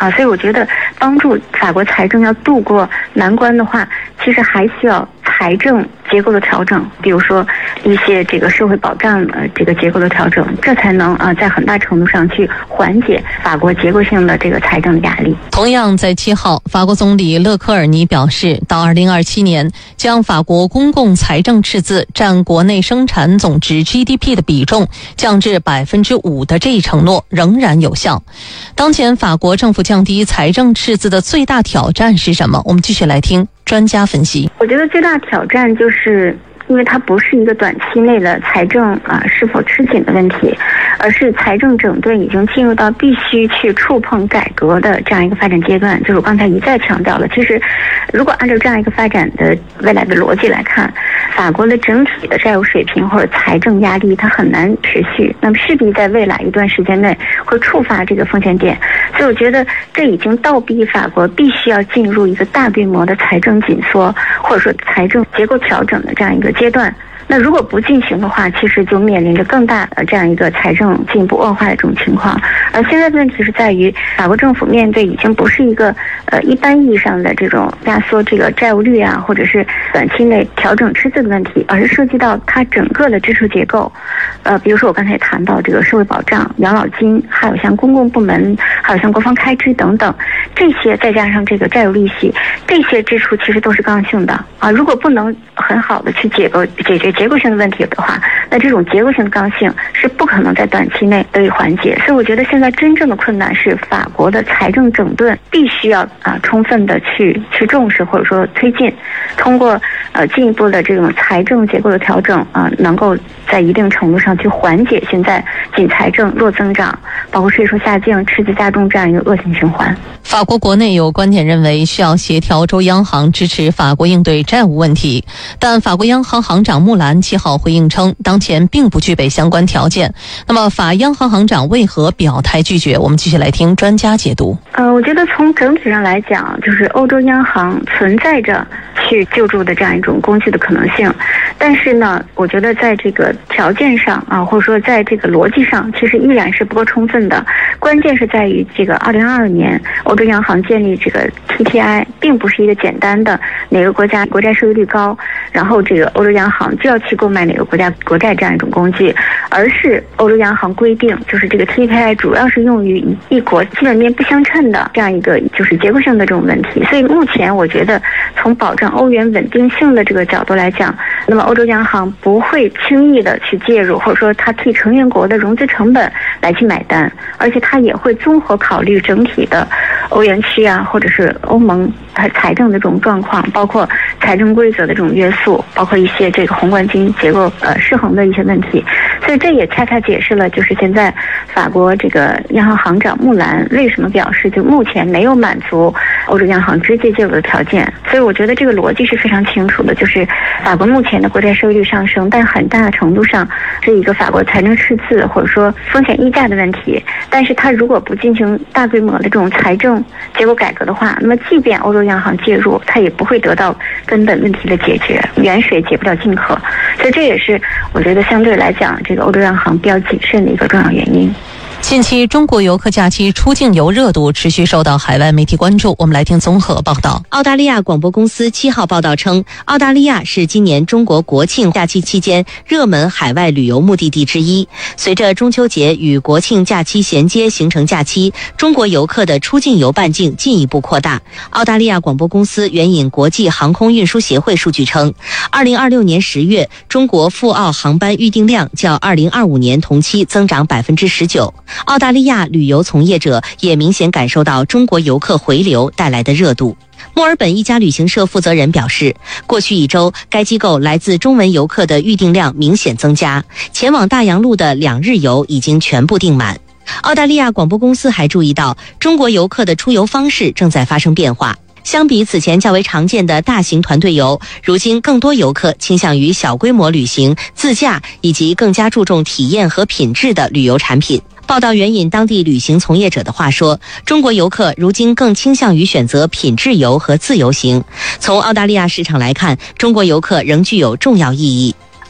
所以我觉得帮助法国财政要度过难关的话，其实还需要财政结构的调整，比如说一些这个社会保障这个结构的调整，这才能在很大程度上去缓解法国结构性的这个财政的压力。 同样在7号，法国总理勒科尔尼表示，到2027年将法国公共财政赤字占国内生产总值 GDP 的比重降至5%的这一承诺仍然有效。当前法国政府降低财政赤字的最大挑战是什么？我们继续来听专家分析。 我觉得最大挑战就是因为它不是一个短期内的财政是否吃紧的问题，而是财政整顿已经进入到必须去触碰改革的这样一个发展阶段。就是我刚才一再强调了，其实如果按照这样一个发展的未来的逻辑来看，法国的整体的债务水平或者财政压力它很难持续，那么势必在未来一段时间内会触发这个风险点。所以我觉得这已经倒逼法国必须要进入一个大规模的财政紧缩或者说财政结构调整的这样一个阶段。那如果不进行的话，其实就面临着更大的这样一个财政进一步恶化的这种情况。而现在的问题是在于，法国政府面对已经不是一个一般意义上的这种压缩这个债务率或者是短期内调整赤字的问题，而是涉及到它整个的支出结构。比如说我刚才也谈到这个社会保障、养老金，还有像公共部门，还有像国防开支等等，这些再加上这个债务利息，这些支出其实都是刚性的如果不能很好的去解决结构性的问题的话，那这种结构性的刚性是不可能在短期内得以缓解。所以我觉得现在真正的困难是法国的财政整顿必须要充分的去重视或者说推进，通过进一步的这种财政结构的调整能够在一定程度上去缓解现在紧财政弱增长，包括税收下降、赤字加重这样一个恶性循环。 法国国内有观点认为需要协调欧洲央行支持法国应对债务问题，但法国央行行长穆兰7号回应称，当前并不具备相关条件。那么法央行行长为何表态拒绝？我们继续来听专家解读。 我觉得从整体上来讲，就是欧洲央行存在着去救助的这样一种工具的可能性，但是呢，我觉得在这个条件上或者说在这个逻辑上，其实依然是不够充分的。关键是在于这个2022年欧洲央行建立这个 TTI， 并不是一个简单的哪个国家国债收益率高，然后这个欧洲央行就要去购买哪个国家国债这样一种工具，而是欧洲央行规定，就是这个 TTI 主要是用于一国基本面不相称的这样一个就是结构性的这种问题。所以目前我觉得从保障欧元稳定性的这个角度来讲，那么欧洲央行不会轻易的去介入，或者说它替成员国的融资成本来去买单，而且它也会综合考虑整体的欧元区或者是欧盟它财政的这种状况，包括财政规则的这种约束，包括一些这个宏观经济结构失衡的一些问题。所以这也恰恰解释了就是现在法国这个央行行长穆兰为什么表示就目前没有满足欧洲央行直接介入的条件。所以我觉得这个逻辑是非常清楚的，就是法国目前的国债收益率上升，但很大的程度上是一个法国财政赤字或者说风险溢价的问题。但是它如果不进行大规模的这种财政结构改革的话，那么即便欧洲央行介入，它也不会得到根本问题的解决，远水解不了近渴。所以这也是我觉得相对来讲这个欧洲央行比较谨慎的一个重要原因。 近期中国游客假期出境游热度持续受到海外媒体关注，我们来听综合报道。 澳大利亚广播公司7号报道称，澳大利亚是今年中国国庆假期期间热门海外旅游目的地之一。随着中秋节与国庆假期衔接形成假期，中国游客的出境游半径进一步扩大。澳大利亚广播公司援引国际航空运输协会数据称，2026年10月，中国赴澳航班预订量较2025年同期增长19%。澳大利亚旅游从业者也明显感受到中国游客回流带来的热度。墨尔本一家旅行社负责人表示，过去一周，该机构来自中文游客的预订量明显增加，前往大洋路的2日游已经全部订满。澳大利亚广播公司还注意到，中国游客的出游方式正在发生变化。相比此前较为常见的大型团队游，如今更多游客倾向于小规模旅行、自驾以及更加注重体验和品质的旅游产品。报道援引当地旅行从业者的话说，中国游客如今更倾向于选择品质游和自由行。从澳大利亚市场来看，中国游客仍具有重要意义。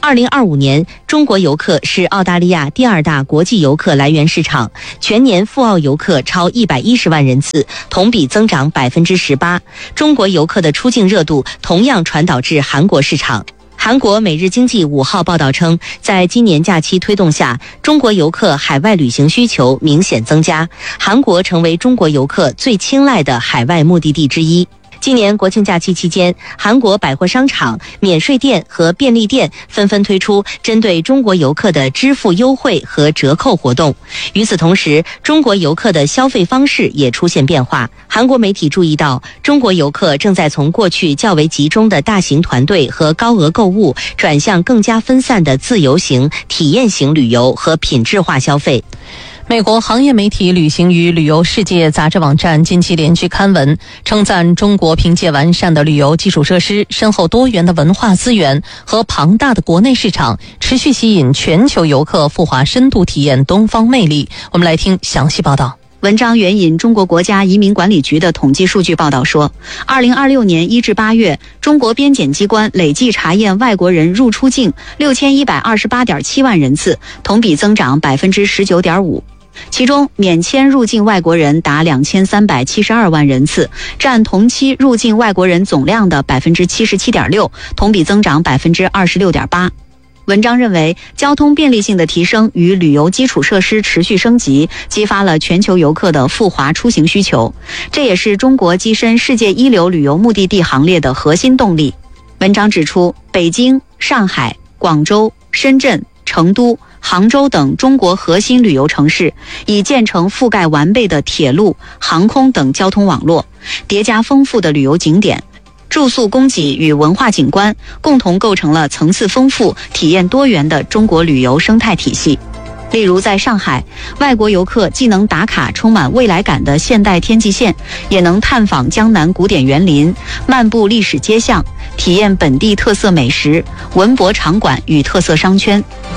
2025年，中国游客是澳大利亚第2大国际游客来源市场，全年赴澳游客超110万人次，同比增长18%。中国游客的出境热度同样传导至韩国市场。韩国《每日经济》5号报道称，在今年假期推动下，中国游客海外旅行需求明显增加，韩国成为中国游客最青睐的海外目的地之一。今年国庆假期期间，韩国百货商场、免税店和便利店纷纷推出针对中国游客的支付优惠和折扣活动。与此同时，中国游客的消费方式也出现变化。韩国媒体注意到，中国游客正在从过去较为集中的大型团队和高额购物，转向更加分散的自由行、体验型旅游和品质化消费。 美国行业媒体旅行与旅游世界杂志网站近期连续刊文，称赞中国凭借完善的旅游基础设施、深厚多元的文化资源和庞大的国内市场，持续吸引全球游客赴华深度体验东方魅力。我们来听详细报道。 文章援引中国国家移民管理局的统计数据报道说，2026年1至8月，中国边检机关累计查验外国人入出境6128.7万人次，同比增长19.5%。其中，免签入境外国人达2372万人次，占同期入境外国人总量的77.6%，同比增长26.8%。文章认为，交通便利性的提升与旅游基础设施持续升级，激发了全球游客的赴华出行需求，这也是中国跻身世界一流旅游目的地行列的核心动力。文章指出，北京、上海、广州、深圳、成都、杭州等中国核心旅游城市已建成覆盖完备的铁路、航空等交通网络，叠加丰富的旅游景点、住宿供给与文化景观，共同构成了层次丰富、体验多元的中国旅游生态体系。例如在上海，外国游客既能打卡充满未来感的现代天际线，也能探访江南古典园林，漫步历史街巷，体验本地特色美食、文博场馆与特色商圈。